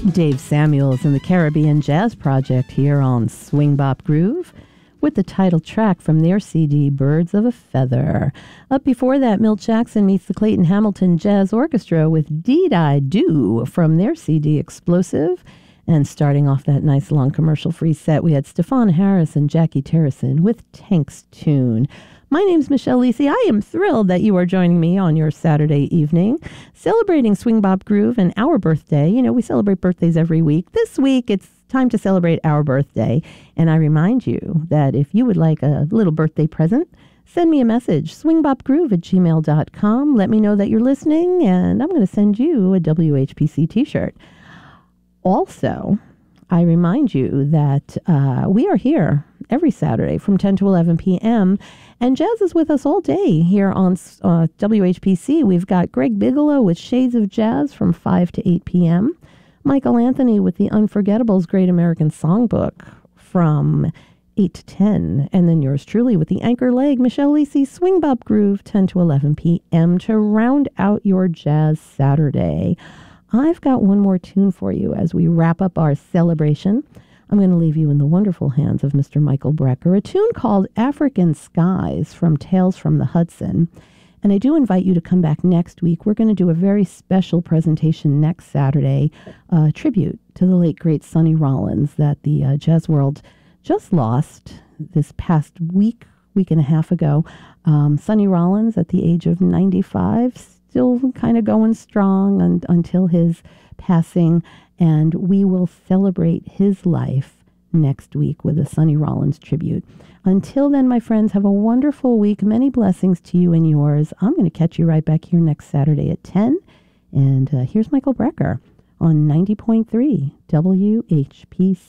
Dave Samuels and the Caribbean Jazz Project here on Swing Bop Groove with the title track from their CD, Birds of a Feather. Up before that, Milt Jackson meets the Clayton Hamilton Jazz Orchestra with Deed I Do from their CD, Explosive. And starting off that nice long commercial-free set, we had Stefan Harris and Jackie Terrison with Tank's Tune. My name's Michelle Lisi. I am thrilled that you are joining me on your Saturday evening, celebrating Swing Bop Groove and our birthday. You know, we celebrate birthdays every week. This week, it's time to celebrate our birthday. And I remind you that if you would like a little birthday present, send me a message, swingbopgroove@gmail.com. Let me know that you're listening, and I'm going to send you a WHPC t-shirt. Also, I remind you that we are here every Saturday from 10 to 11 p.m., and Jazz is with us all day here on WHPC. We've got Greg Bigelow with Shades of Jazz from 5 to 8 p.m., Michael Anthony with the Unforgettables Great American Songbook from 8 to 10, and then yours truly with the anchor leg, Michelle Lisi, Swing Bop Groove, 10 to 11 p.m. to round out your Jazz Saturday. I've got one more tune for you as we wrap up our celebration. I'm going to leave you in the wonderful hands of Mr. Michael Brecker, a tune called African Skies from Tales from the Hudson. And I do invite you to come back next week. We're going to do a very special presentation next Saturday, a tribute to the late, great Sonny Rollins that the jazz world just lost this past week and a half ago. Sonny Rollins, at the age of 95, still kind of going strong until his passing, and we will celebrate his life next week with a Sonny Rollins tribute. Until then, my friends, have a wonderful week. Many blessings to you and yours. I'm going to catch you right back here next Saturday at 10, and here's Michael Brecker on 90.3 WHPC.